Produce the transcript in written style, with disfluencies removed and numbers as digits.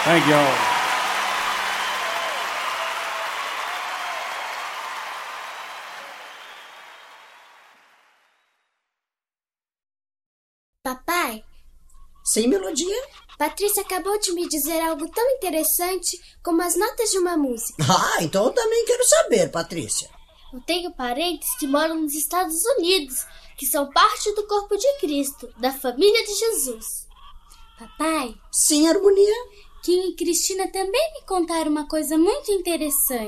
Thank you all. Papai, Sim, Melodia? Patrícia acabou de me dizer algo tão interessante como as notas de uma música. Então eu também quero saber, Patrícia. Eu tenho parentes que moram nos Estados Unidos, que são parte do corpo de Cristo, da família de Jesus. Papai, Sim, Harmonia? Kim e Cristina também me contaram uma coisa muito interessante.